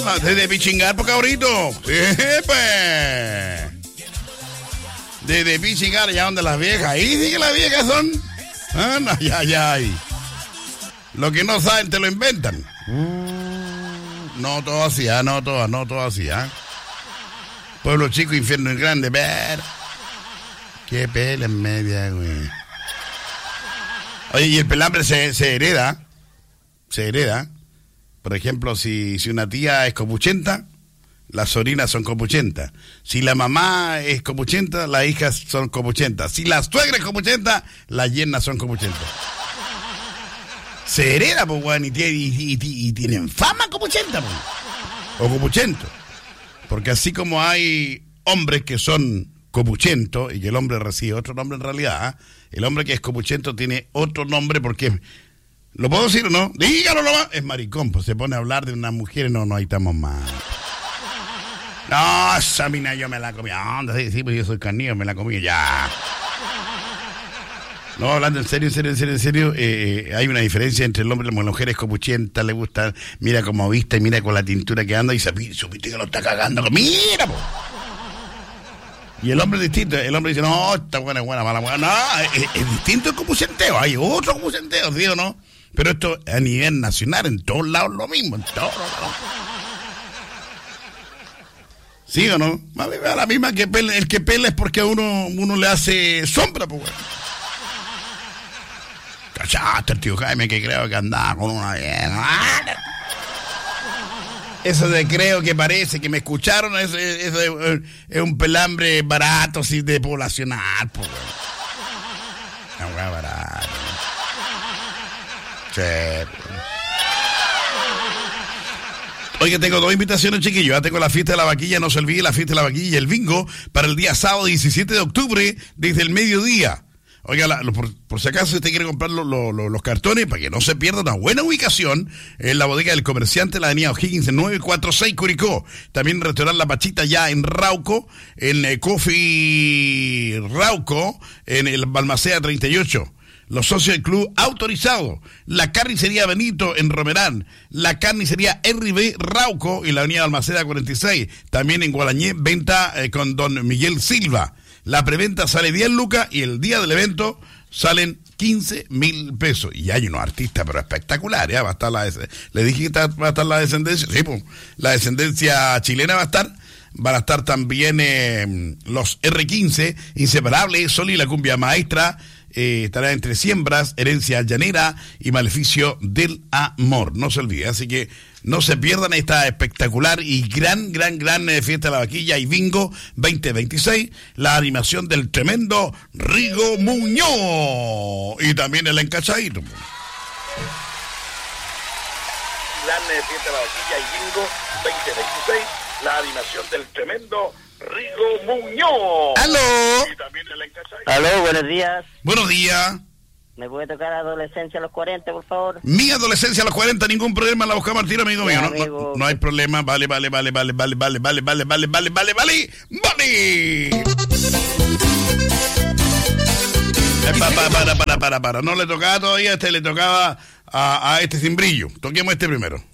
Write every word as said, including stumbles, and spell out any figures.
Desde Pichingar, por cabrito. Sí, pues. Desde Pichingar, allá donde las viejas. Ahí sí que las viejas son. Ah, no, ya, ya. Ahí. Lo que no saben te lo inventan. No todo así, ¿ah? No todo, no todo así, ¿ah? Pueblo chico, infierno grande, pero. Qué pela en media, güey. Oye, y el pelambre se, se hereda. Se hereda. Por ejemplo, si, si una tía es copuchenta, las sobrinas son copuchentas. Si la mamá es copuchenta, las hijas son copuchentas. Si la suegra es copuchenta, las yernas son copuchentas. Se hereda, pues, weón, y, y, y, y tienen fama copuchenta, pues. O copuchento. Porque así como hay hombres que son copuchentos y que el hombre recibe otro nombre en realidad, ¿eh? El hombre que es copuchento tiene otro nombre porque... ¿Lo puedo decir o no? Dígalo nomás. Es maricón, pues se pone a hablar de una mujer y no, no, ahí estamos mal. No, esa mina yo me la comí. ¿Dónde? Sí, sí, pues yo soy carnívoro, me la comí ya. No, hablando en serio, en serio, en serio, en serio, eh, hay una diferencia entre el hombre y la mujer. Es copuchenta, le gusta, mira como vista y mira con la tintura que anda y supiste que lo está cagando. Mira, po. Y el hombre es distinto. El hombre dice, no, esta buena es buena, mala buena. No, es, es distinto el copuchenteo. Hay otro copuchenteo, ¿sí o no? Pero esto a nivel nacional, en todos lados lo mismo, en todos lados. ¿Sí o no? Vale, a la misma que pele, el que pela es porque a uno, uno le hace sombra, pues, bueno. Cachaste el tío Jaime que creo que andaba con una vieja. Eso de creo que parece que me escucharon, eso, eso es, es un pelambre barato, así de poblacional, pues, bueno. Una barato. Sí. Oiga, tengo dos invitaciones, chiquillos. Ya tengo la fiesta de la vaquilla, no se olvide la fiesta de la vaquilla y el bingo para el día sábado diecisiete de octubre desde el mediodía. Oiga, la, lo, por, por si acaso usted quiere comprar lo, lo, lo, los cartones para que no se pierda una buena ubicación en la bodega del comerciante, la avenida O'Higgins nueve cuatro seis Curicó. También el restaurante La Pachita ya en Rauco, en eh, Coffee Rauco, en el Balmaceda treinta y ocho. Los socios del club autorizados. La carnicería Benito en Romerán. La carnicería R B Rauco en la avenida Balmaceda cuarenta y seis. También en Gualañé, venta eh, con don Miguel Silva. La preventa sale diez lucas y el día del evento salen quince mil pesos. Y hay unos artistas, pero espectaculares. ¿eh? Va a estar la, le dije que va a estar la descendencia. Sí, pues, la descendencia chilena va a estar. Van a estar también eh, los R quince, Inseparables, Sol y la Cumbia Maestra. Eh, estará entre Siembras, Herencia Llanera y Maleficio del Amor. No se olvide, así que no se pierdan esta espectacular y gran, gran, gran eh, fiesta de la vaquilla y bingo veinte veintiséis, la animación del tremendo Rigo Muñoz y también el encachadito. Gran eh, fiesta de la vaquilla y bingo veinte veintiséis, la animación del tremendo Rigo Muñoz. ¡Aló! Y también el encachadito. Aló, buenos días. Buenos días. ¿Me puede tocar Adolescencia a los cuarenta, por favor? Mi Adolescencia a los cuarenta, ningún problema, la buscamos al tiro, amigo mío. No, amigo. no, no hay problema, vale, vale, vale, vale, vale, vale, vale, vale, vale, vale, vale, vale, vale. Para, para, para, para, para. No le tocaba todavía, este le tocaba a, a este sin brillo. Toquemos este primero.